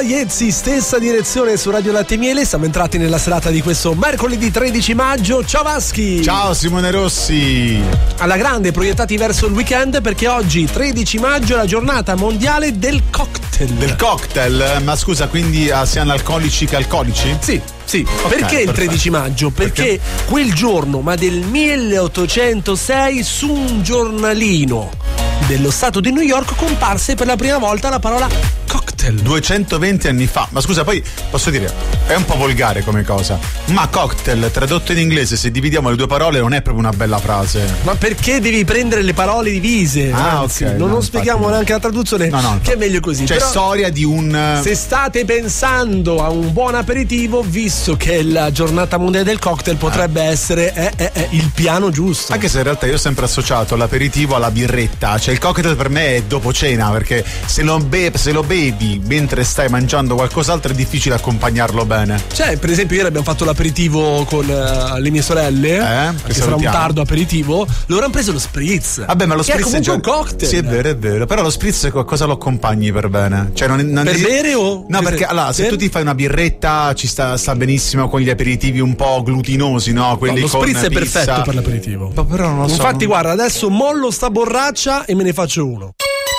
Iezzi, stessa direzione su Radio Latte e Miele. Siamo entrati nella serata di questo mercoledì 13 maggio. Ciao Vaschi! Ciao Simone Rossi! Alla grande, proiettati verso il weekend, perché oggi 13 maggio è la giornata mondiale del cocktail. Del cocktail? Ma scusa, quindi sia analcolici che alcolici? Sì. Sì, okay, perché il 13 maggio? Perché quel giorno, ma del 1806, su un giornalino dello stato di New York comparse per la prima volta la parola cocktail. 220 anni fa. Ma scusa, poi posso dire, è un po' volgare come cosa, ma cocktail tradotto in inglese, se dividiamo le due parole, non è proprio una bella frase. Ma perché devi prendere le parole divise? Anzi, ok. Non spieghiamo neanche la traduzione, che è meglio così. C'è storia di un... Se state pensando a un buon aperitivo, visto che la giornata mondiale del cocktail potrebbe essere il piano giusto. Anche se in realtà io ho sempre associato l'aperitivo alla birretta. Cioè il cocktail per me è dopo cena, perché se lo bevi mentre stai mangiando qualcos'altro è difficile accompagnarlo bene. Cioè, per esempio, ieri abbiamo fatto l'aperitivo con le mie sorelle, che sarà un tardo aperitivo. Loro hanno preso lo spritz. Vabbè, ma lo spritz è comunque un cocktail. Sì, è vero. Però lo spritz cosa lo accompagni per bene? Cioè, non per bere o? No, perché allora, se tu ti fai una birretta ci sta benissimo con gli aperitivi un po' glutinosi, no? Quelli lo con spritz è pizza. perfetto per l'aperitivo. Ma però non lo so. Infatti, guarda, adesso mollo sta borraccia e me ne faccio uno.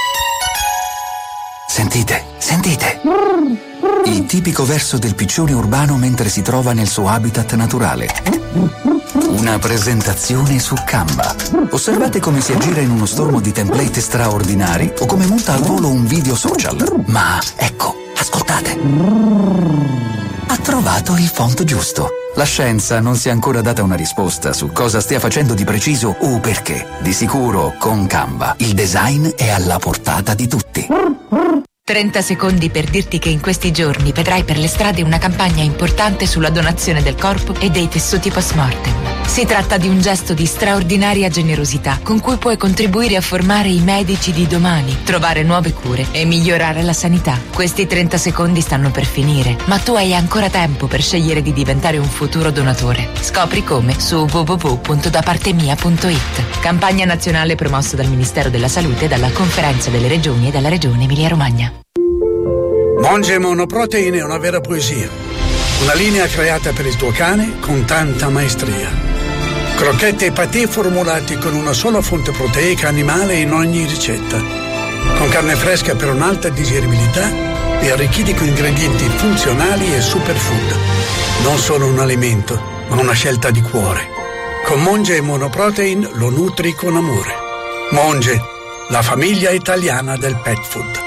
Sentite. Il tipico verso del piccione urbano mentre si trova nel suo habitat naturale. Una presentazione su Canva. Osservate come si aggira in uno stormo di template straordinari o come monta al volo un video social. Ma ecco, ascoltate. Ha trovato il font giusto. La scienza non si è ancora data una risposta su cosa stia facendo di preciso o perché. Di sicuro, con Canva, il design è alla portata di tutti. 30 secondi per dirti che in questi giorni vedrai per le strade una campagna importante sulla donazione del corpo e dei tessuti post-mortem. Si tratta di un gesto di straordinaria generosità con cui puoi contribuire a formare i medici di domani, trovare nuove cure e migliorare la sanità. Questi 30 secondi stanno per finire, ma tu hai ancora tempo per scegliere di diventare un futuro donatore. Scopri come su www.dapartemia.it. Campagna nazionale promossa dal Ministero della Salute, dalla Conferenza delle Regioni e dalla Regione Emilia-Romagna. Monge Monoprotein è una vera poesia. Una linea creata per il tuo cane con tanta maestria. Crocchette e patè formulati con una sola fonte proteica animale in ogni ricetta. Con carne fresca per un'alta digeribilità e arricchiti con ingredienti funzionali e superfood. Non solo un alimento, ma una scelta di cuore. Con Monge Monoprotein lo nutri con amore. Monge, la famiglia italiana del pet food.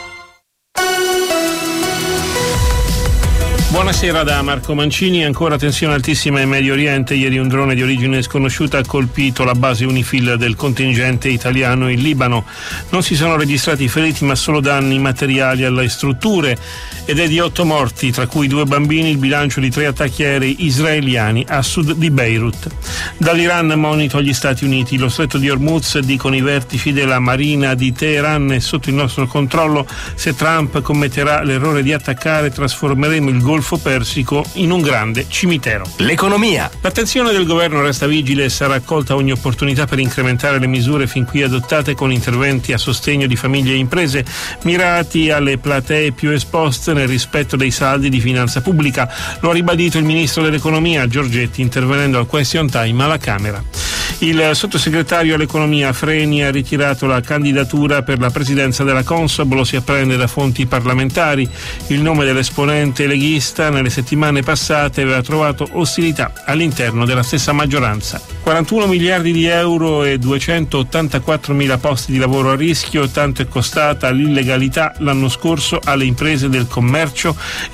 Buonasera da Marco Mancini. Ancora tensione altissima in Medio Oriente. Ieri un drone di origine sconosciuta ha colpito la base UNIFIL del contingente italiano in Libano. Non si sono registrati feriti ma solo danni materiali alle strutture ed è di 8 morti, tra cui 2 bambini, il bilancio di 3 attacchi aerei israeliani a sud di Beirut. Dall'Iran monito agli Stati Uniti. Lo stretto di Hormuz, dicono i vertici della Marina di Teheran, è sotto il nostro controllo. Se Trump commetterà l'errore di attaccare, trasformeremo il Golfo Persico in un grande cimitero. L'economia. L'attenzione del governo resta vigile e sarà accolta ogni opportunità per incrementare le misure fin qui adottate con interventi a sostegno di famiglie e imprese mirati alle platee più esposte nel rispetto dei saldi di finanza pubblica. Lo ha ribadito il ministro dell'economia Giorgetti intervenendo al question time alla Camera. Il sottosegretario all'economia Freni ha ritirato la candidatura per la presidenza della Consob, lo si apprende da fonti parlamentari. Il nome dell'esponente leghista nelle settimane passate aveva trovato ostilità all'interno della stessa maggioranza. 41 miliardi di euro e 284 mila posti di lavoro a rischio, tanto è costata l'illegalità l'anno scorso alle imprese del commercio